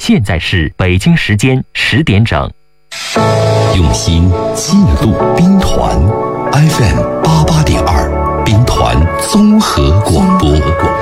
现在是北京时间10点整。 用心记录兵团 FM88.2兵团综合广播。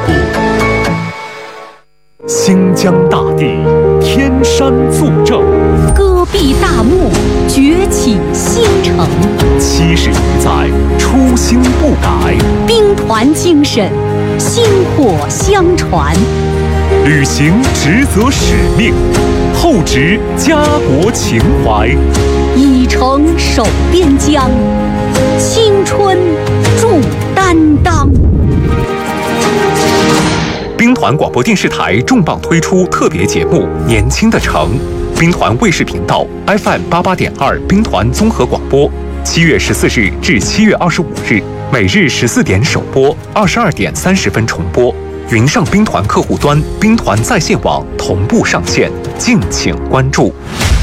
新疆大地，天山作证， 戈壁大漠，崛起新城。 70余载，初心不改， 兵团精神，薪火相传。 履行职责使命，厚植家国情怀， 以诚守边疆，青春铸担当。 兵团广播电视台重磅推出特别节目《年轻的城》，兵团卫视频道 FM88.2兵团综合广播，7月14日至7月25日，每日14点首播，22点30分重播。云上兵团客户端、兵团在线网同步上线，敬请关注。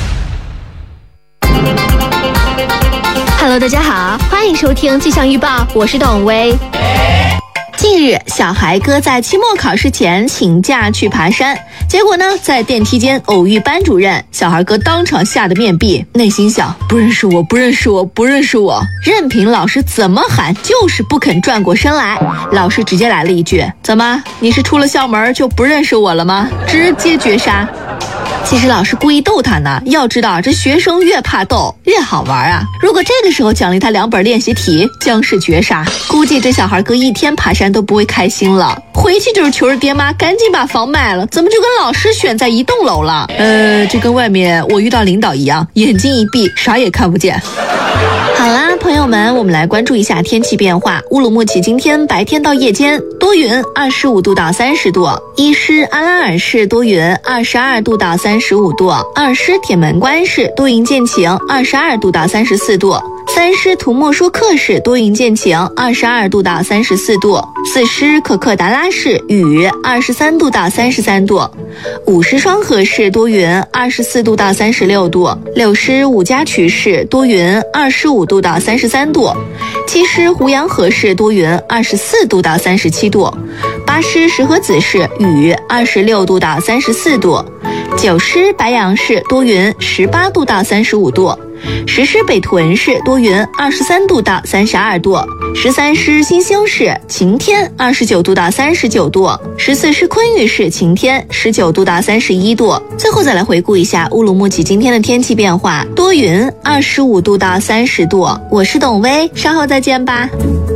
Hello， 大家好，欢迎收听气象预报，我是董薇。近日，小孩哥在期末考试前请假去爬山，结果呢，在电梯间偶遇班主任，小孩哥当场吓得面壁，内心想：不认识我，不认识我，不认识我。任凭老师怎么喊，就是不肯转过身来。老师直接来了一句：怎么，你是出了校门就不认识我了吗？直接绝杀。其实老师故意逗他呢，要知道这学生越怕逗越好玩啊。如果这个时候奖励他2本练习题，将是绝杀。估计这小孩哥一天爬山都不会开心了，回去就是求着爹妈赶紧把房卖了，怎么就跟老师选在一栋楼了？这跟外面我遇到领导一样，眼睛一闭啥也看不见。好啦，朋友们，我们来关注一下天气变化。乌鲁木齐今天白天到夜间多云，25度到30度；伊施阿拉尔市多云，22度到35度；二施铁门关市多云见晴，22度到34度；三施图莫舒克市多云见晴，22度到34度；四施可克达拉市雨，23度到33度；五施双河市多云，24度到36度；六施五家渠市多云，25度到33度；七施胡杨河市多云，24度到37度；八施石河子市雨，26度到34度；九施白杨市多云，18度到35度；十施北屯市多云，23度到32度；十三施新兴市晴天，29度到39度；十四施昆玉市晴天，19度到31度。最后再来回顾一下乌鲁木齐今天的天气变化，多云，25度到30度。我是董薇，稍后再见吧。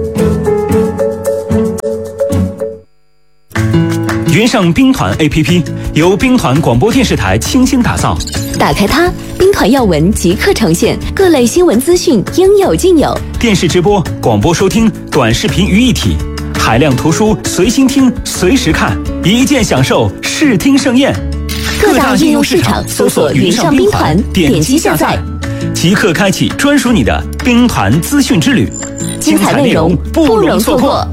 云上兵团 APP 由兵团广播电视台倾心打造， 打开它，兵团要闻即刻呈现，各类新闻资讯应有尽有。 电视直播、广播收听、短视频于一体，海量图书随心听、随时看，一键享受视听盛宴。 各大应用市场搜索云上兵团，点击下载， 即刻开启专属你的兵团资讯之旅， 精彩内容不容错过。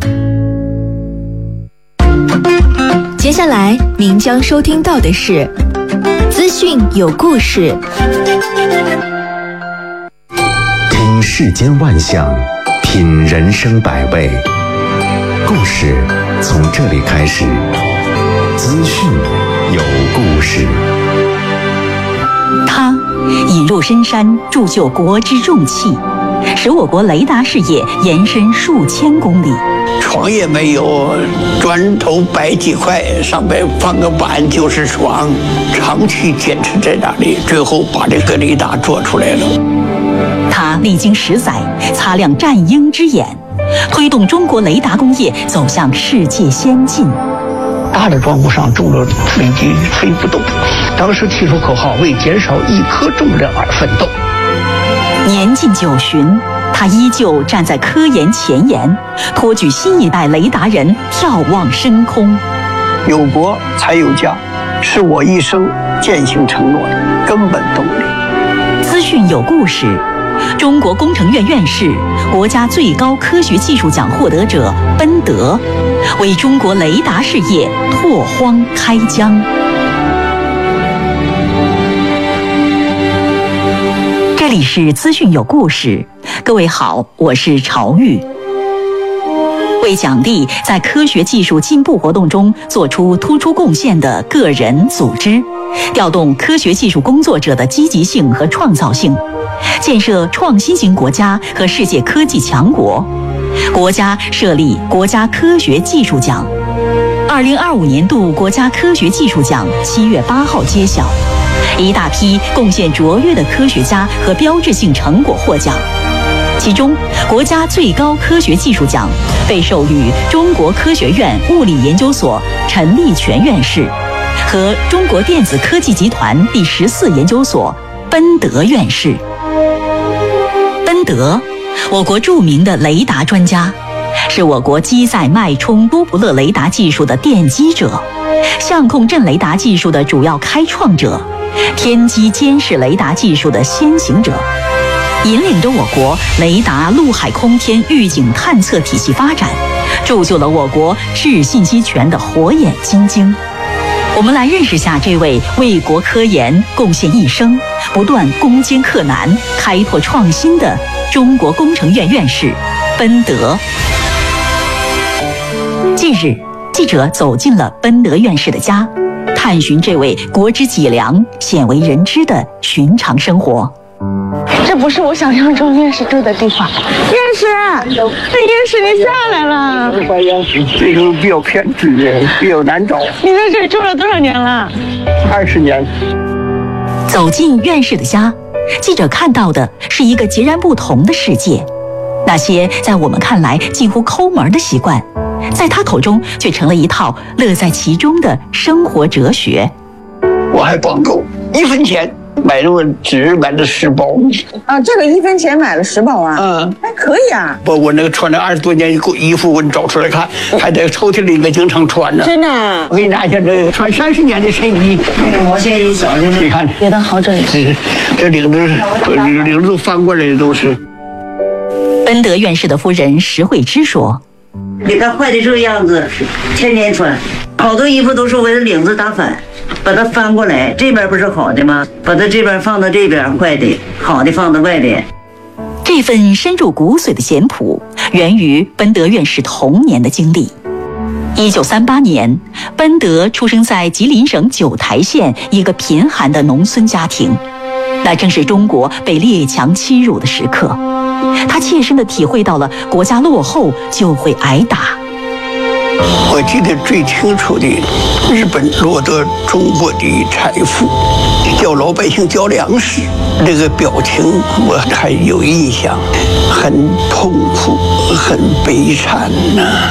接下来您将收听到的是资讯有故事。 听世间万象，品人生百味，故事从这里开始。资讯有故事。 他引入深山，铸就国之重器，使我国雷达事业延伸数千公里。 床也没有，砖头摆几块，上面放个碗就是床，长期坚持在那里，最后把这个雷达做出来了。 他历经10载，擦亮战鹰之眼，推动中国雷达工业走向世界先进。 大的装务上种了飞机飞不动，当时提出口号，为减少1颗重量而奋斗。 年近90，他依旧站在科研前沿，托举新一代雷达人眺望深空。 有国才有家，是我一生践行承诺的根本动力。 资讯有故事，中国工程院院士、国家最高科学技术奖获得者奔德，为中国雷达事业拓荒开疆。这里是资讯有故事，各位好，我是朝玉。 为奖励在科学技术进步活动中做出突出贡献的个人、组织，调动科学技术工作者的积极性和创造性，建设创新型国家和世界科技强国。国家设立国家科学技术奖，2025年度国家科学技术奖7月8号揭晓，一大批贡献卓越的科学家和标志性成果获奖。其中，国家最高科学技术奖被授予中国科学院物理研究所陈立全院士和中国电子科技集团第14研究所奔德院士。奔德，我国著名的雷达专家，是我国机载脉冲多普勒雷达技术的奠基者，相控阵雷达技术的主要开创者，天基监视雷达技术的先行者，引领着我国雷达陆海空天预警探测体系发展，铸就了我国制信息权的火眼金睛。我们来认识下这位为国科研贡献一生、不断攻坚克难、开拓创新的中国工程院院士奔德。近日，记者走进了奔德院士的家，探寻这位国之脊梁、鲜为人知的寻常生活。 这不是我想象中院士住的地方。院士，院士你下来了。 这个比较偏僻，比较难找。 你在这里住了多少年了 ？20年。 走进院士的家，记者看到的是一个截然不同的世界。那些在我们看来近乎抠门的习惯，在他口中却成了一套乐在其中的生活哲学。 我还光够1分钱买了纸，买了10包啊！这个1分钱买了10包啊？还可以啊。 我那个穿了20多年衣服，我找出来看，还在抽屉里面经常穿着。 真的啊？ 我给你拿一下这个穿30年的衬衣。 我现在有小的， 你看， 别的好整齐。 这领子都翻过来的都是。 奔德院士的夫人石慧芝说：“ 你看坏的这个样子，天天穿，好多衣服都是为了领子打反。”把它翻过来，这边不是好的吗？把它这边放到这边，坏的，好的放到外边。 这份深入骨髓的简朴，源于奔德院士童年的经历。1938年，奔德出生在吉林省九台县一个贫寒的农村家庭，那正是中国被列强欺辱的时刻。他切身地体会到了国家落后就会挨打。 我记得最清楚的，日本夺得中国的财富，叫老百姓交粮食，这个表情我还有印象，很痛苦，很悲惨呐。